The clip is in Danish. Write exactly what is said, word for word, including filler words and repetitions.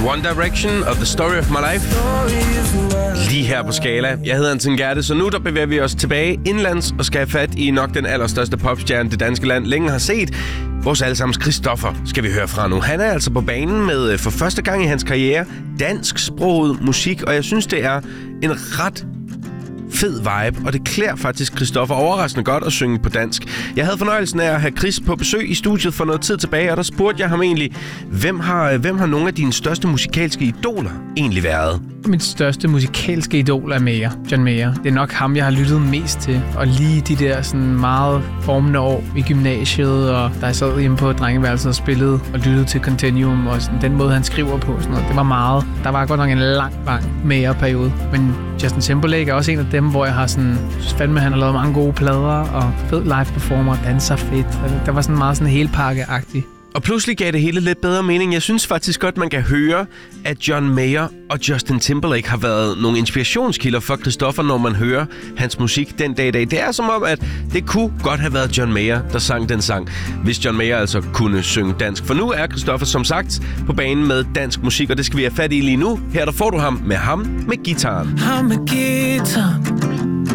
One Direction og The Story of My Life. Lige her på Skala. Jeg hedder Anton Gerte, så nu der bevæger vi os tilbage indlands og skal have fat i nok den allerstørste popstjerne, det danske land længe har set. Vores allesammens Christoffer skal vi høre fra nu. Han er altså på banen med for første gang i hans karriere dansksproget musik, og jeg synes, det er en ret fed vibe, og det klæder faktisk Christoffer overraskende godt at synge på dansk. Jeg havde fornøjelsen af at have Chris på besøg i studiet for noget tid tilbage, og der spurgte jeg ham egentlig, hvem har, hvem har nogle af dine største musikalske idoler egentlig været? Mit største musikalske idol er Mayer, John Mayer. Det er nok ham, jeg har lyttet mest til. Og lige de der sådan meget formende år i gymnasiet, og der jeg sad hjemme på drengeværelset og spillede og lyttede til Continuum, og sådan, den måde, han skriver på, sådan noget, det var meget. Der var godt nok en lang, lang Mayer-periode. Men Justin Timberlake er også en af dem, hvor jeg har sådan, synes fandme, han har lavet mange gode plader, og fed live-performer, danser fedt. Der var sådan meget sådan helpakke-agtig. Og pludselig gav det hele lidt bedre mening. Jeg synes faktisk godt, man kan høre, at John Mayer og Justin Timberlake har været nogle inspirationskilder for Christoffer, når man hører hans musik den dag i dag. Det er som om, at det kunne godt have været John Mayer, der sang den sang, hvis John Mayer altså kunne synge dansk. For nu er Christoffer som sagt på banen med dansk musik, og det skal vi have fat i lige nu. Her der får du ham med ham med gitaren. Ham med gitaren.